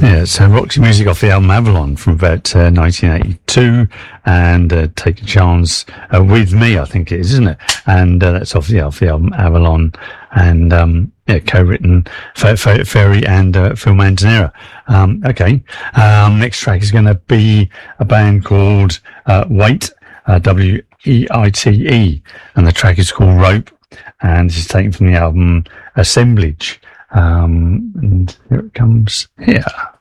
Yeah, so Roxy Music off the album Avalon from about 1982, and Take a Chance with Me, I think it is, isn't it? And that's off the album Avalon, and co-written Ferry and Phil Manzanera. Okay, next track is going to be a band called Wait, WEITE, and the track is called Rope, and this is taken from the album Assemblage. And here it comes here.